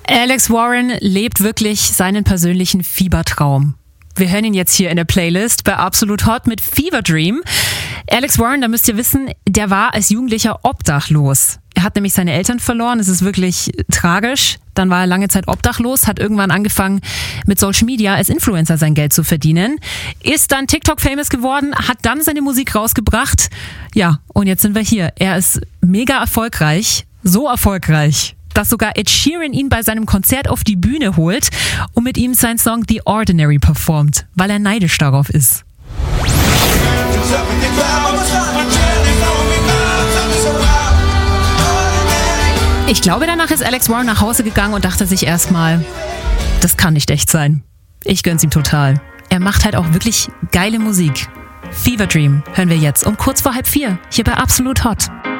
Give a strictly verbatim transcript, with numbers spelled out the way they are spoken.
Alex Warren lebt wirklich seinen persönlichen Fiebertraum. Wir hören ihn jetzt hier in der Playlist bei Absolut Hot mit Fever Dream. Alex Warren, da müsst ihr wissen, der war als Jugendlicher obdachlos. Er hat nämlich seine Eltern verloren, es ist wirklich tragisch. Dann war er lange Zeit obdachlos, hat irgendwann angefangen mit Social Media als Influencer sein Geld zu verdienen, ist dann TikTok-famous geworden, hat dann seine Musik rausgebracht. Ja, und jetzt sind wir hier. Er ist mega erfolgreich, so erfolgreich, dass sogar Ed Sheeran ihn bei seinem Konzert auf die Bühne holt und mit ihm seinen Song The Ordinary performt, weil er neidisch darauf ist. Ich glaube, danach ist Alex Warren nach Hause gegangen und dachte sich erstmal, das kann nicht echt sein. Ich gönn's ihm total. Er macht halt auch wirklich geile Musik. Fever Dream hören wir jetzt um kurz vor halb vier hier bei Absolut Hot.